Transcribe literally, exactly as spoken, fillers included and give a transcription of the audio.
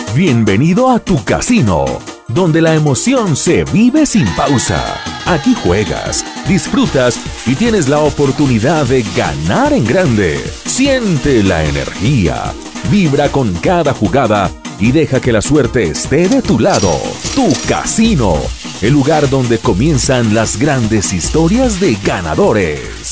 Bienvenido a tu casino, donde la emoción se vive sin pausa. Aquí juegas, disfrutas y tienes la oportunidad de ganar en grande. Siente la energía, vibra con cada jugada y deja que la suerte esté de tu lado. Tu casino, el lugar donde comienzan las grandes historias de ganadores.